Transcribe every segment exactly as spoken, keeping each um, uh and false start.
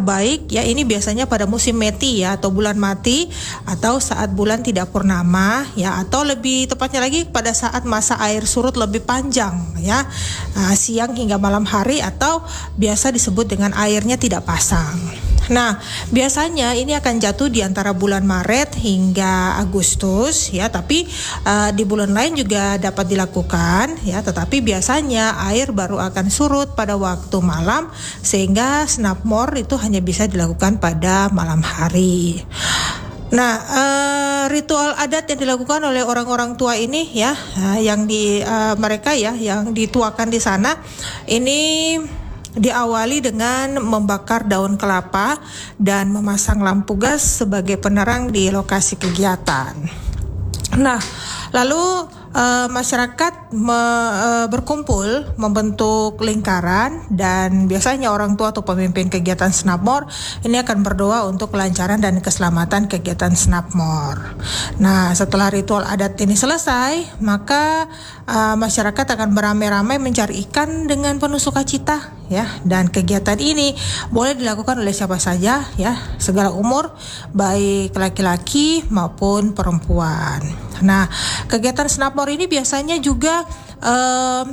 terbaik ya ini biasanya pada musim meti ya atau bulan mati atau saat bulan tidak purnama ya atau lebih tepatnya lagi pada saat masa air surut lebih panjang ya uh, siang hingga malam hari atau biasa disebut dengan airnya tidak pasang. Nah, biasanya ini akan jatuh di antara bulan Maret hingga Agustus ya, tapi uh, di bulan lain juga dapat dilakukan ya, tetapi biasanya air baru akan surut pada waktu malam sehingga snapmore itu hanya bisa dilakukan pada malam hari. Nah, uh, ritual adat yang dilakukan oleh orang-orang tua ini ya, uh, yang di uh, mereka ya, yang dituakan di sana ini diawali dengan membakar daun kelapa dan memasang lampu gas sebagai penerang di lokasi kegiatan. Nah, lalu uh, masyarakat me, uh, berkumpul membentuk lingkaran dan biasanya orang tua atau pemimpin kegiatan snapmore ini akan berdoa untuk kelancaran dan keselamatan kegiatan snapmore. Nah, setelah ritual adat ini selesai, maka uh, masyarakat akan beramai-ramai mencari ikan dengan penuh sukacita ya, dan kegiatan ini boleh dilakukan oleh siapa saja ya, segala umur, baik laki-laki maupun perempuan. Nah, kegiatan snapmore ini biasanya juga uh,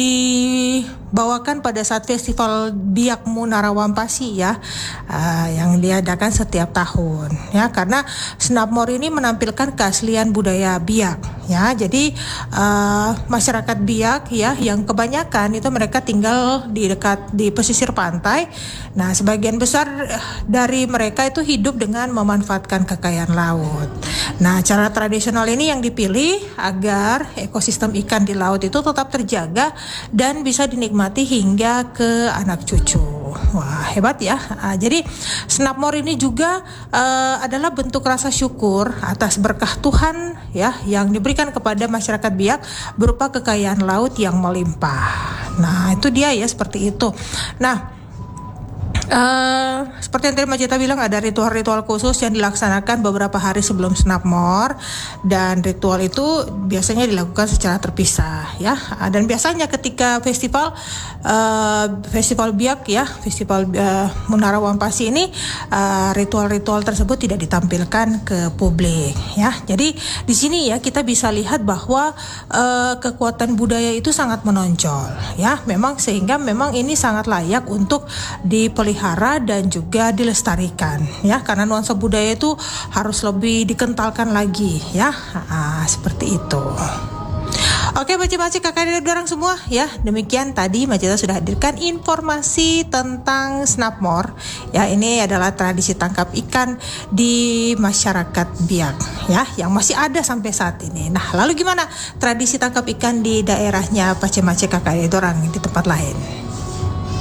dibawakan pada saat festival Biak Munara Wampasi ya, uh, yang diadakan setiap tahun ya, karena snapmore ini menampilkan keaslian budaya Biak ya. Jadi uh, masyarakat Biak ya, yang kebanyakan itu mereka tinggal di dekat di pesisir pantai. Nah, sebagian besar dari mereka itu hidup dengan memanfaatkan kekayaan laut. Nah, cara tradisional ini yang dipilih agar ekosistem ikan di laut itu tetap terjaga dan bisa dinikmati hingga ke anak cucu. Wah, hebat ya. Uh, jadi snapmore ini juga uh, adalah bentuk rasa syukur atas berkah Tuhan ya yang diberikan kepada masyarakat Biak berupa kekayaan laut yang melimpah. Nah, itu dia ya, seperti itu. Nah, Uh, seperti yang tadi Mbak Cita bilang, ada ritual-ritual khusus yang dilaksanakan beberapa hari sebelum snapmore, dan ritual itu biasanya dilakukan secara terpisah ya. Dan biasanya ketika festival uh, festival Biak ya, festival uh, Munara Wampasi ini, uh, ritual-ritual tersebut tidak ditampilkan ke publik ya. Jadi di sini ya kita bisa lihat bahwa uh, kekuatan budaya itu sangat menonjol ya. Memang sehingga memang ini sangat layak untuk dipelihara dan juga dilestarikan ya, karena nuansa budaya itu harus lebih dikentalkan lagi ya. Nah, seperti itu. Oke, macik-macik kakak dan orang semua ya, demikian tadi Macita sudah hadirkan informasi tentang snapmore ya. Ini adalah tradisi tangkap ikan di masyarakat Biak ya, yang masih ada sampai saat ini. Nah, lalu gimana tradisi tangkap ikan di daerahnya macik-macik kakak dan orang di tempat lain?